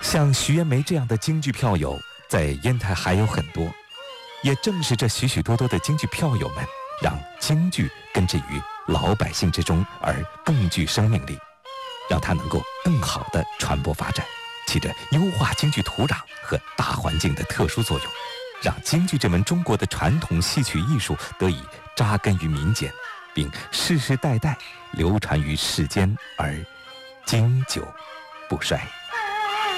像徐延梅这样的京剧票友，在烟台还有很多。也正是这许许多多的京剧票友们，让京剧根植于老百姓之中，而更具生命力，让它能够更好地传播发展，起着优化京剧土壤和大环境的特殊作用，让京剧这门中国的传统戏曲艺术得以扎根于民间，并世世代代流传于世间，而经久不衰。